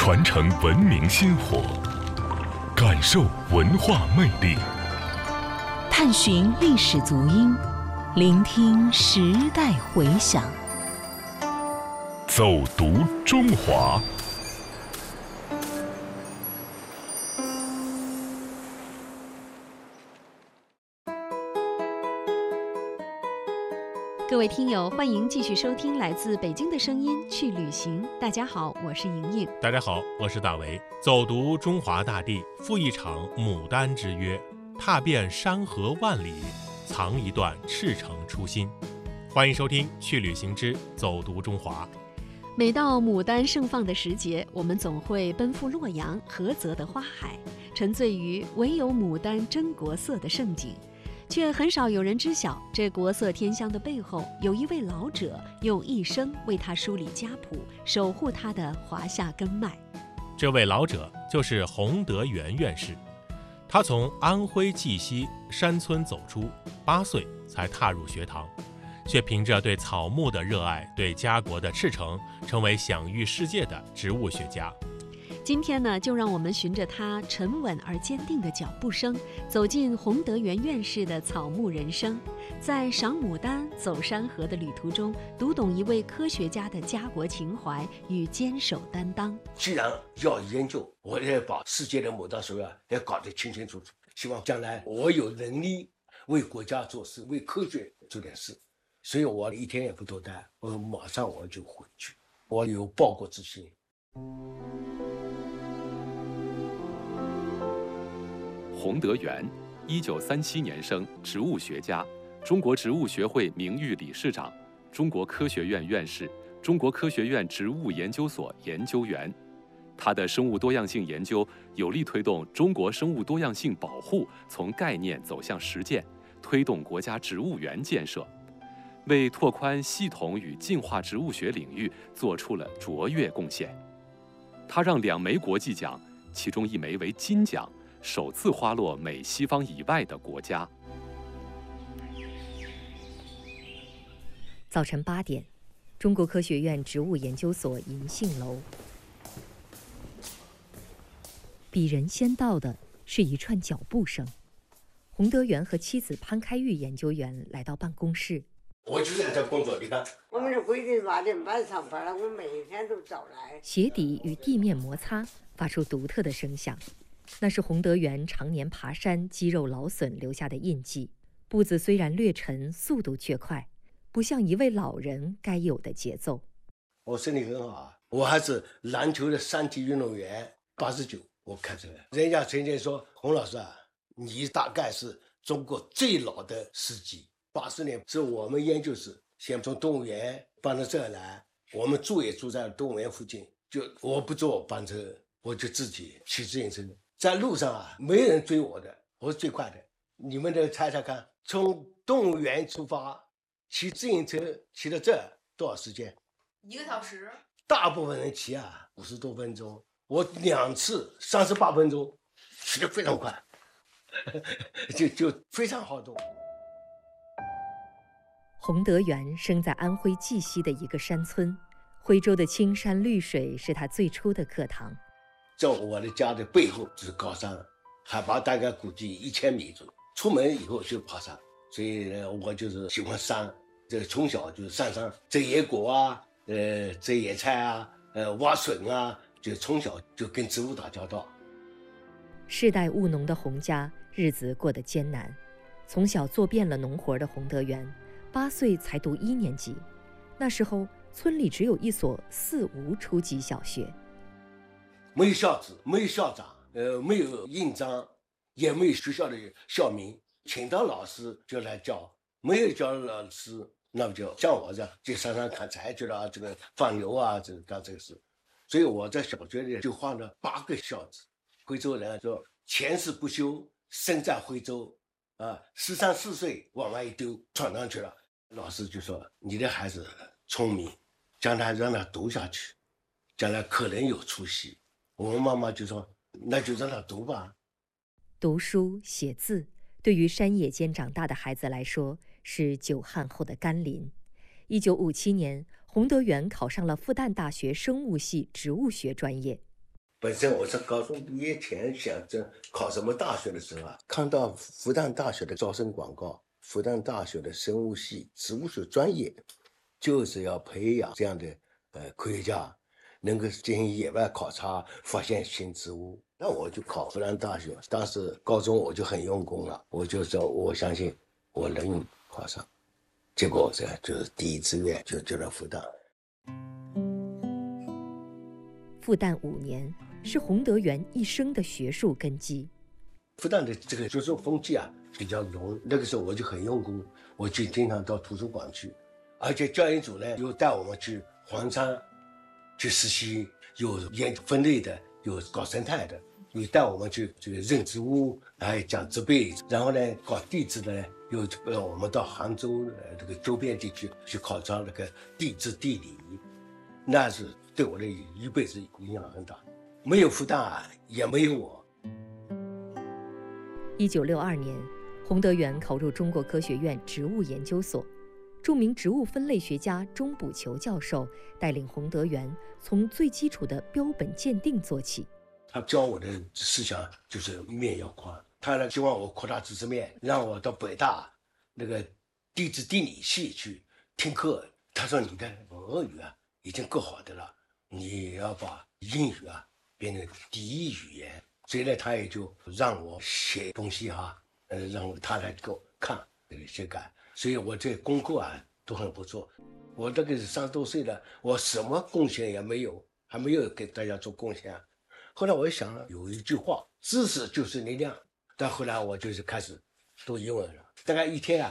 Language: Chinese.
传承文明薪火，感受文化魅力， 探寻历史足音，聆听时代回响， 走读中华。 各位听友，欢迎继续收听来自北京的声音去旅行。大家好，我是莹莹。 大家好，我是大为。走读中华大地，赴一场牡丹之约，踏遍山河万里，藏一段赤诚初心。欢迎收听去旅行之走读中华。 每到牡丹盛放的时节，我们总会奔赴洛阳菏泽的花海，沉醉于唯有牡丹真国色的盛景。却很少有人知晓，这国色天香的背后，有一位老者用一生为他梳理家谱，守护他的华夏根脉。 这位老者就是洪德元院士。他从安徽绩溪山村走出，8岁才踏入学堂，却凭着对草木的热爱，对家国的赤诚，成为享誉世界的植物学家。 今天呢，就让我们循着他沉稳而坚定的脚步声，走进洪德元院士的草木人生，在赏牡丹、走山河的旅途中，读懂一位科学家的家国情怀与坚守担当。 既然要研究，我也把世界的牡丹水也搞得清清楚楚。希望将来我有能力为国家做事，为科学做点事。所以我一天也不多待，我马上我就回去，我有报国之心。 洪德元，1937年生，植物学家，中国植物学会名誉理事长，中国科学院院士，中国科学院植物研究所研究员。他的生物多样性研究有力推动中国生物多样性保护从概念走向实践，推动国家植物园建设，为拓宽系统与进化植物学领域做出了卓越贡献。他让2枚国际奖，其中1枚为金奖，首次花落美西方以外的国家。 早晨8点，中国科学院植物研究所银杏楼。比人先到的是一串脚步声。洪德元和妻子潘开玉研究员来到办公室。 我就在这工作，你看， 我们是规定8点半上班了，我每天都早来。 鞋底与地面摩擦，发出独特的声响。那是洪德元常年爬山、肌肉劳损留下的印记。步子虽然略沉，速度却快，不像一位老人该有的节奏。 我身体很好啊，我还是篮球的3级运动员，89我开这个。人家曾经说，洪老师啊，你大概是中国最老的司机。80年是我们研究室先从动物园搬到这儿来，我们住也住在动物园附近，就我不坐班车，我就自己骑自行车。在路上啊，没人追我的，我是最快的。你们得猜猜看，从动物园出发，骑自行车骑到这儿多少时间 ？1个小时。 大部分人骑啊50多分钟，我2次38分钟，骑得非常快，就非常好动。 洪德元生在安徽绩溪的一个山村，徽州的青山绿水是他最初的课堂。 在我的家的背后是高山，海拔大概估计1000米左右。出门以后就爬山，所以我就是喜欢山。这从小就是上山摘野果啊，摘野菜啊，挖笋啊，就从小就跟植物打交道。 世代务农的洪家日子过得艰难，从小做遍了农活的洪德元，8岁才读1年级。那时候村里只有一所4无初级小学。 没有校址，没有校长，没有印章，也没有学校的校名，请到老师就来教，没有教老师，那么就像我这样就上山砍柴去了，这个放牛啊，这个干这个事。所以我在小学里就画了8个孝子。徽州人说前世不修，身在徽州啊，13、14岁往外一丢，闯上去了。老师就说你的孩子聪明，将来让他读下去，将来可能有出息。我们妈妈就说那就让他读吧。 读书写字对于山野间长大的孩子来说是久旱后的甘霖。1957年，洪德元考上了复旦大学生物系植物学专业。 本身我是高中毕业前想着考什么大学的时候啊，看到复旦大学的招生广告，复旦大学的生物系植物学专业就是要培养这样的科学家，能够进行野外考察，发现新植物。那我就考复旦大学，当时高中我就很用功了，我就说我相信我能考上，结果这就是第一志愿就到复旦。 复旦5年是洪德元一生的学术根基。 复旦的这个学术风气啊比较浓，那个时候我就很用功，我就经常到图书馆去，而且教研组呢又带我们去黄山去实习，有研究分类的，有搞生态的，又带我们去这个认植物，还有讲植被，然后呢搞地质的呢，又让我们到杭州这个周边地区去考察那个地质地理，那是对我的一辈子影响很大。没有复旦也没有我。 1962年，洪德元考入中国科学院植物研究所，著名植物分类学家钟补球教授带领洪德元从最基础的标本鉴定做起。 他教我的思想就是面要宽，他呢希望我扩大知识面，让我到北大那个地质地理系去听课。他说你的俄语啊已经够好的了，你要把英语啊变成第一语言。所以呢，他也就让我写东西哈，让他来给我看修改。所以我这功课啊都很不错。我这个30多岁了，我什么贡献也没有，还没有给大家做贡献。后来我想有一句话，知识就是力量。但后来我就是开始读英文了，大概一天啊